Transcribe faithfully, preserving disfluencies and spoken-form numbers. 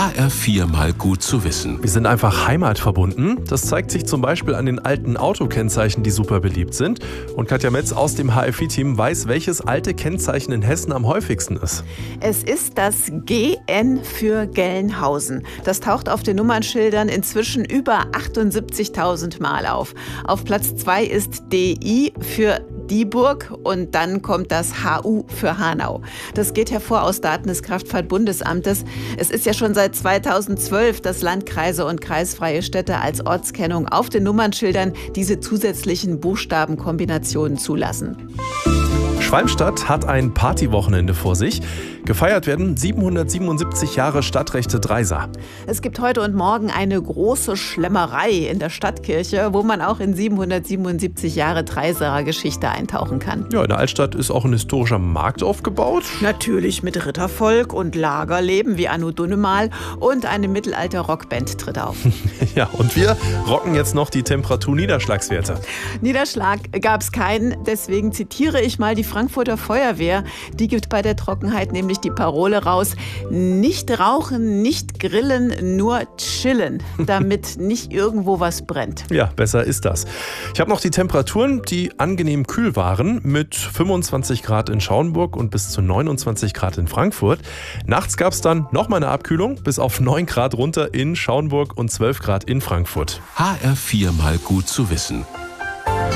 H R vier mal gut zu wissen. Wir sind einfach heimatverbunden. Das zeigt sich zum Beispiel an den alten Autokennzeichen, die super beliebt sind. Und Katja Metz aus dem H R vier-Team weiß, welches alte Kennzeichen in Hessen am häufigsten ist. Es ist das G N für Gelnhausen. Das taucht auf den Nummernschildern inzwischen über achtundsiebzigtausend Mal auf. Auf Platz zwei ist D I für Dieburg und dann kommt das H U für Hanau. Das geht hervor aus Daten des Kraftfahrtbundesamtes. Es ist ja schon seit zweitausendzwölf, dass Landkreise und kreisfreie Städte als Ortskennung auf den Nummernschildern diese zusätzlichen Buchstabenkombinationen zulassen. Schwalmstadt hat ein Partywochenende vor sich. Gefeiert werden siebenhundertsiebenundsiebzig Jahre Stadtrechte Dreisa. Es gibt heute und morgen eine große Schlemmerei in der Stadtkirche, wo man auch in siebenhundertsiebenundsiebzig Jahre Dreisaer Geschichte eintauchen kann. Ja, in der Altstadt ist auch ein historischer Markt aufgebaut. Natürlich mit Rittervolk und Lagerleben wie Anno Dunnemal und eine Mittelalter-Rockband tritt auf. Ja, und wir rocken jetzt noch die Temperatur-Niederschlagswerte. Niederschlag gab es keinen, deswegen zitiere ich mal die Frankfurter Feuerwehr. Die gibt bei der Trockenheit nämlich die Parole raus: Nicht rauchen, nicht grillen, nur chillen, damit nicht irgendwo was brennt. Ja, besser ist das. Ich habe noch die Temperaturen, die angenehm kühl waren, mit fünfundzwanzig Grad in Schauenburg und bis zu neunundzwanzig Grad in Frankfurt. Nachts gab es dann nochmal eine Abkühlung, bis auf neun Grad runter in Schauenburg und zwölf Grad in Frankfurt. H R vier mal gut zu wissen.